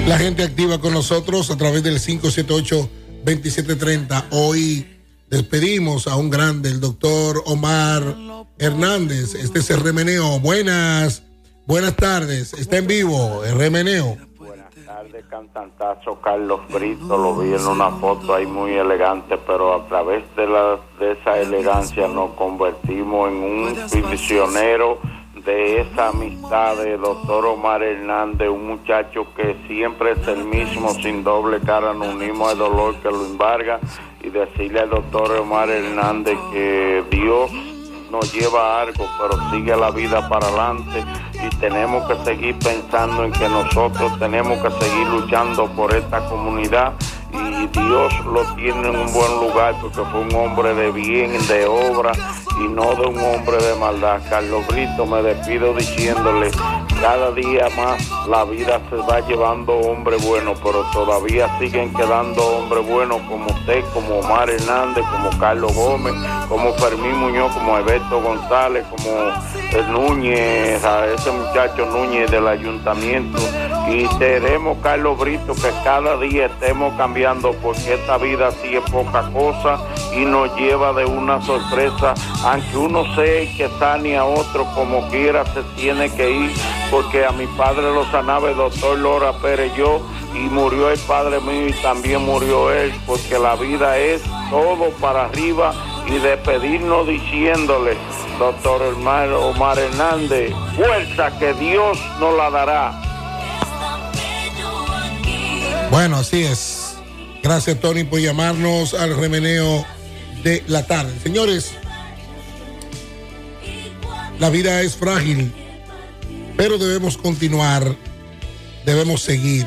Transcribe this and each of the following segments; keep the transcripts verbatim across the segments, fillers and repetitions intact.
La gente activa con nosotros a través del cinco siete ocho, dos siete tres cero. Hoy despedimos a un grande, el doctor Omar Hernández. Este es el Remeneo. Buenas, buenas tardes. Está en vivo, el Remeneo. Buenas tardes, cantantazo Carlos Brito. Lo vi en una foto ahí muy elegante, pero a través de, la, de esa elegancia nos convertimos en un prisionero de esa amistad de doctor Omar Hernández, un muchacho que siempre es el mismo, sin doble cara. Nos unimos al dolor que lo embarga y decirle al doctor Omar Hernández que Dios nos lleva a algo, pero sigue la vida para adelante y tenemos que seguir pensando en que nosotros tenemos que seguir luchando por esta comunidad, y Dios lo tiene en un buen lugar porque fue un hombre de bien, de obra y no de un hombre de maldad. Carlos Brito, me despido diciéndole, cada día más la vida se va llevando hombres buenos, pero todavía siguen quedando hombres buenos como usted, como Omar Hernández, como Carlos Gómez, como Fermín Muñoz, como Alberto González, como el Núñez, a ese muchacho Núñez del ayuntamiento. Y queremos, Carlos Brito, que cada día estemos cambiando, porque esta vida sí es poca cosa y nos lleva de una sorpresa. Aunque uno sé que sane a otro, como quiera se tiene que ir, porque a mi padre lo sanaba el doctor Lora Pérez yo, y murió el padre mío y también murió él, porque la vida es todo para arriba. Y despedirnos diciéndole, doctor Omar, Omar Hernández, fuerza que Dios nos la dará. Bueno, así es. Gracias, Tony, por llamarnos al Remeneo de la tarde. Señores, la vida es frágil, pero debemos continuar, debemos seguir.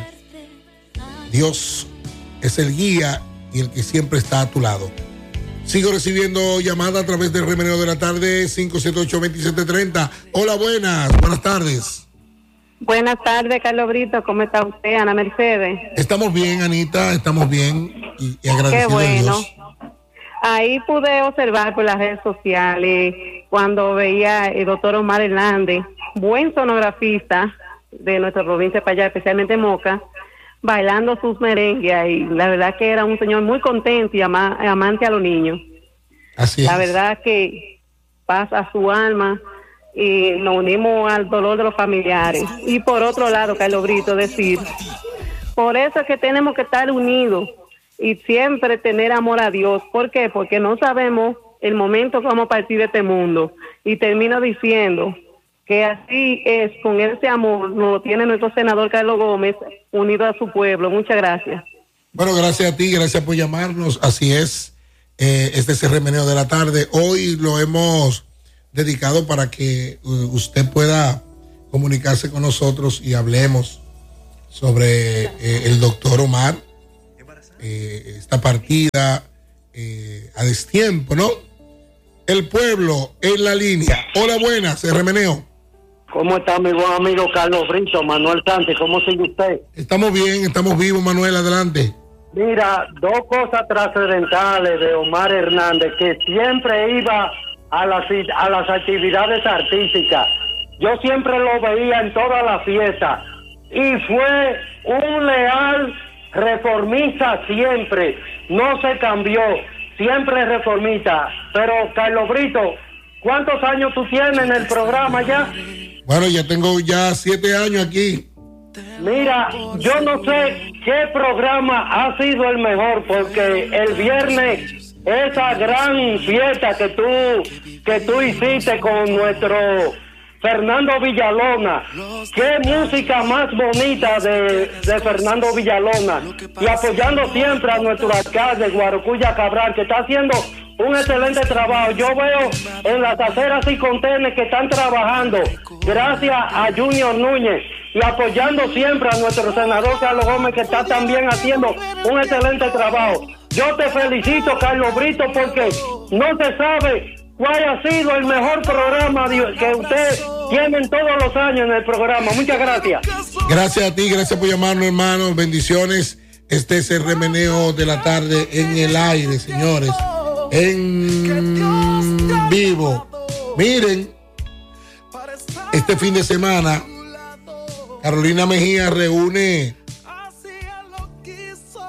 Dios es el guía y el que siempre está a tu lado. Sigo recibiendo llamada a través del Remeneo de la tarde, cinco siete ocho, dos siete tres cero. Hola, buenas, buenas tardes. Buenas tardes, Carlos Brito, ¿cómo está usted, Ana Mercedes? Estamos bien, Anita, estamos bien y, y agradecido Qué bueno. a Dios. Ahí pude observar por las redes sociales cuando veía el doctor Omar Hernández, buen sonografista de nuestra provincia para allá, especialmente Moca, bailando sus merengues, y la verdad que era un señor muy contento y ama, amante a los niños. Así la es. verdad que pasa a su alma y nos unimos al dolor de los familiares. Y por otro lado, Carlos Brito, decir, por eso es que tenemos que estar unidos y siempre tener amor a Dios. ¿Por qué? Porque no sabemos el momento que vamos a partir de este mundo. Y termino diciendo que así es, con ese amor nos lo tiene nuestro senador Carlos Gómez, unido a su pueblo. Muchas gracias. Bueno, gracias a ti, gracias por llamarnos. Así es, eh, este es el Remeneo de la tarde. Hoy lo hemos dedicado para que uh, usted pueda comunicarse con nosotros y hablemos sobre eh, el doctor Omar, eh, esta partida eh, a destiempo, ¿no? El pueblo en la línea. Hola, buenas, el Remeneo. ¿Cómo está mi buen amigo Carlos Brito? Manuel Sánchez, ¿cómo sigue usted? Estamos bien, estamos vivos, Manuel, adelante. Mira, dos cosas trascendentales de Omar Hernández, que siempre iba a las, a las actividades artísticas. Yo siempre lo veía en todas las fiestas y fue un leal reformista siempre, no se cambió, siempre reformista. Pero Carlos Brito, ¿cuántos años tú tienes en el programa ya? Bueno, ya tengo ya siete años aquí. Mira, yo no sé qué programa ha sido el mejor, porque el viernes esa gran fiesta que tú que tú hiciste con nuestro Fernando Villalona, qué música más bonita de, de Fernando Villalona, y apoyando siempre a nuestro alcalde Guarocuya Cabral, que está haciendo un excelente trabajo. Yo veo en las aceras y contenes que están trabajando, gracias a Junior Núñez, y apoyando siempre a nuestro senador Carlos Gómez, que está también haciendo un excelente trabajo. Yo te felicito, Carlos Brito, porque no se sabe cuál ha sido el mejor programa que usted tiene todos los años en el programa. Muchas gracias. Gracias a ti, gracias por llamarnos, hermano. Bendiciones. Este es el Remeneo de la tarde en el aire, señores. En vivo. Miren, este fin de semana Carolina Mejía reúne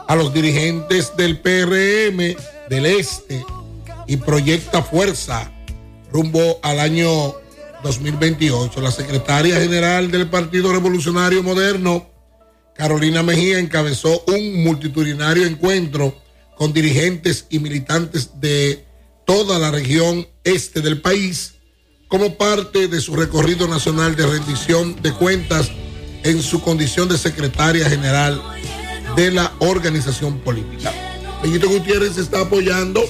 a los dirigentes del P R M del Este y proyecta fuerza rumbo al año dos mil veintiocho. La secretaria general del Partido Revolucionario Moderno, Carolina Mejía, encabezó un multitudinario encuentro con dirigentes y militantes de toda la región este del país como parte de su recorrido nacional de rendición de cuentas en su condición de secretaria general de la organización política. Pellito Gutiérrez está apoyando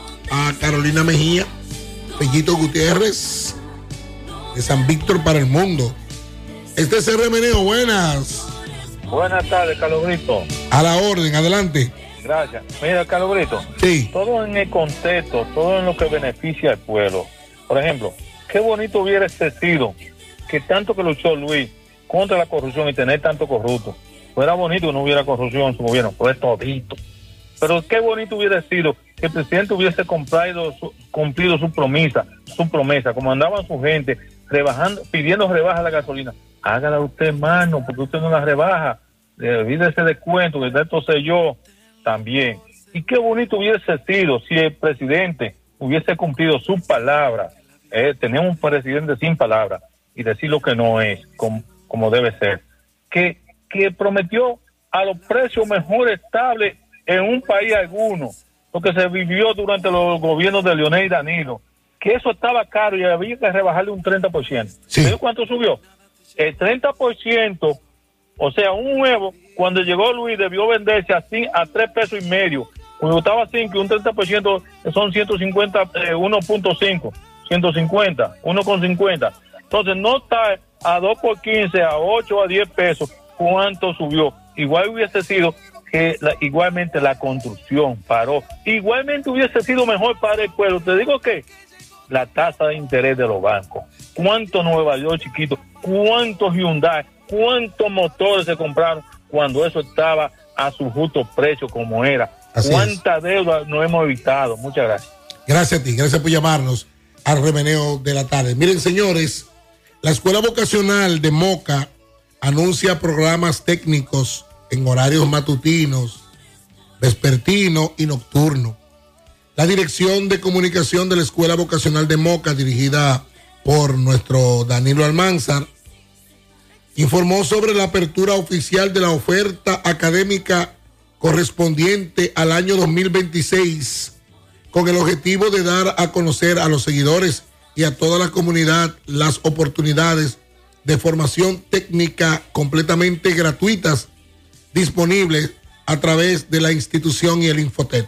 a Carolina Mejía. Pellito Gutiérrez de San Víctor para el mundo. Este es R M N O, buenas. Buenas tardes, Carlos Brito. A la orden, adelante. Gracias. Mira, Carlos Brito. Sí. Todo en el contexto, todo en lo que beneficia al pueblo. Por ejemplo, qué bonito hubiera sido que tanto que luchó Luis contra la corrupción y tener tanto corrupto. Fuera bonito que no hubiera corrupción en su gobierno, fue todito. Pero qué bonito hubiera sido que el presidente hubiese cumplido su, cumplido su promesa, su promesa, como andaban su gente, rebajando, pidiendo rebaja a la gasolina. Hágala usted, hermano, porque usted no la rebaja. Olvídese de cuento, que de esto sé yo también. Y qué bonito hubiese sido si el presidente hubiese cumplido su palabra. Eh, tenemos un presidente sin palabra y decir lo que no es, como, como debe ser. Que, que prometió a los precios mejor estables en un país alguno, lo que se vivió durante los gobiernos de Leonel y Danilo, que eso estaba caro y había que rebajarle un treinta por ciento. Sí. ¿Sabes cuánto subió? El treinta por ciento, o sea, un huevo, cuando llegó Luis, debió venderse así a tres pesos y medio. Cuando estaba a cinco, un treinta por ciento son ciento cincuenta, eh, uno punto cinco, ciento cincuenta, uno con cincuenta. Entonces, no está a dos por quince, a ocho, a diez pesos. ¿Cuánto subió? Igual hubiese sido que la, igualmente la construcción paró. Igualmente hubiese sido mejor para el pueblo. Te digo que la tasa de interés de los bancos. ¿Cuántos Nueva York chiquitos? ¿Cuántos Hyundai? ¿Cuántos motores se compraron cuando eso estaba a su justo precio como era? Así ¿Cuánta es. deuda no hemos evitado? Muchas gracias. Gracias a ti, gracias por llamarnos al remeneo de la tarde. Miren, señores, la Escuela Vocacional de Moca anuncia programas técnicos en horarios matutinos, vespertino y nocturno. La Dirección de Comunicación de la Escuela Vocacional de Moca, dirigida por nuestro Danilo Almanzar, informó sobre la apertura oficial de la oferta académica correspondiente al año dos mil veintiséis, con el objetivo de dar a conocer a los seguidores y a toda la comunidad las oportunidades de formación técnica completamente gratuitas disponibles a través de la institución y el Infotet.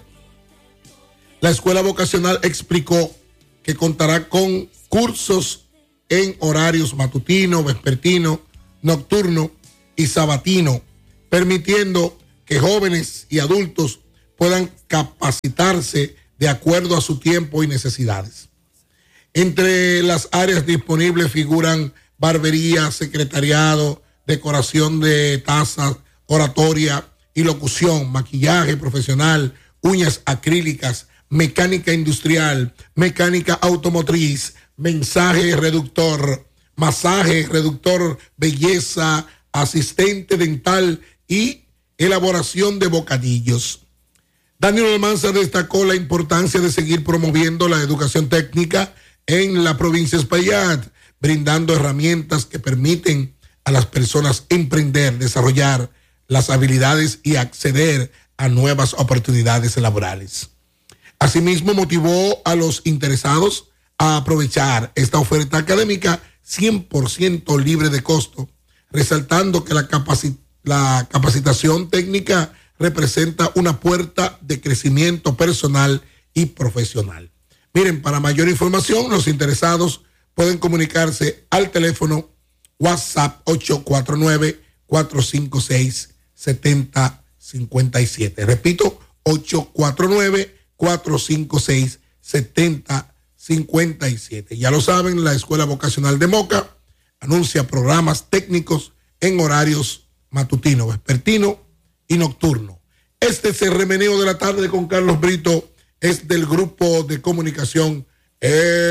La escuela vocacional explicó que contará con cursos en horarios matutino, vespertino, nocturno y sabatino, permitiendo que jóvenes y adultos puedan capacitarse de acuerdo a su tiempo y necesidades. Entre las áreas disponibles figuran barbería, secretariado, decoración de tazas, oratoria y locución, maquillaje profesional, uñas acrílicas, mecánica industrial, mecánica automotriz, mensaje reductor, masaje reductor, belleza, asistente dental y elaboración de bocadillos. Daniel Almanza destacó la importancia de seguir promoviendo la educación técnica en la provincia de Espaillat, brindando herramientas que permiten a las personas emprender, desarrollar las habilidades y acceder a nuevas oportunidades laborales. Asimismo, motivó a los interesados a aprovechar esta oferta académica cien por ciento libre de costo, resaltando que la, capaci- la capacitación técnica representa una puerta de crecimiento personal y profesional. Miren, para mayor información, los interesados pueden comunicarse al teléfono WhatsApp ocho cuatro nueve, cuatro cinco seis, siete cero cinco siete. Repito, ocho cuatro nueve, cuatro cinco seis, siete cero cinco siete. Ya lo saben, la Escuela Vocacional de Moca anuncia programas técnicos en horarios matutino, vespertino y nocturno. Este es el remeneo de la tarde con Carlos Brito, es del grupo de comunicación. Eh,